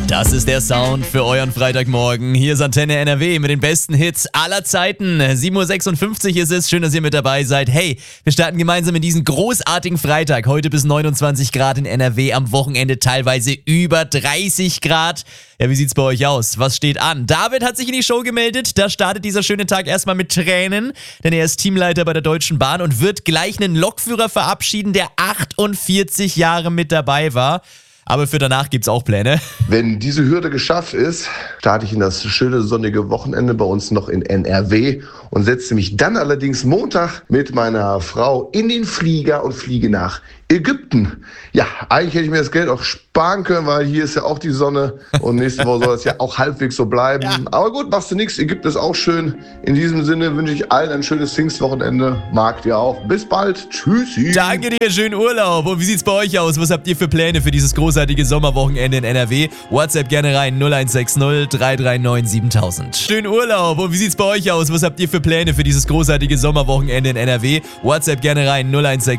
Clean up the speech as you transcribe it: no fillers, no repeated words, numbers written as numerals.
Das ist der Sound für euren Freitagmorgen. Hier ist Antenne NRW mit den besten Hits aller Zeiten. 7.56 Uhr ist es. Schön, dass ihr mit dabei seid. Hey, wir starten gemeinsam in diesen großartigen Freitag. Heute bis 29 Grad in NRW, am Wochenende teilweise über 30 Grad. Ja, wie sieht's bei euch aus? Was steht an? David hat sich in die Show gemeldet. Da startet dieser schöne Tag erstmal mit Tränen, denn er ist Teamleiter bei der Deutschen Bahn und wird gleich einen Lokführer verabschieden, der 48 Jahre mit dabei war. Aber für danach gibt's auch Pläne. Wenn diese Hürde geschafft ist, starte ich in das schöne sonnige Wochenende bei uns noch in NRW und setze mich dann allerdings Montag mit meiner Frau in den Flieger und fliege nach Ägypten. Ja, eigentlich hätte ich mir das Geld auch sparen können, weil hier ist ja auch die Sonne und nächste Woche soll es ja auch halbwegs so bleiben. Ja. Aber gut, machst du nichts, Ägypten ist auch schön. In diesem Sinne wünsche ich allen ein schönes Pfingstwochenende. Mag dir auch. Bis bald. Tschüssi. Danke dir, schönen Urlaub. Und wie sieht's bei euch aus? Was habt ihr für Pläne für dieses großartige Sommerwochenende in NRW? WhatsApp gerne rein 0160 339 7000. Schönen Urlaub. Und wie sieht's bei euch aus? Was habt ihr für Pläne für dieses großartige Sommerwochenende in NRW? WhatsApp gerne rein 0160